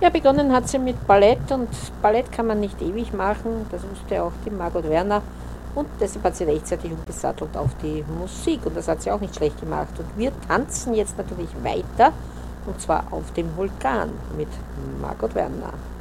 Ja, begonnen hat sie mit Ballett und Ballett kann man nicht ewig machen, das wusste auch die Margot Werner. Und deshalb hat sie rechtzeitig umgesattelt auf die Musik und das hat sie auch nicht schlecht gemacht. Und wir tanzen jetzt natürlich weiter und zwar auf dem Vulkan mit Margot Werner.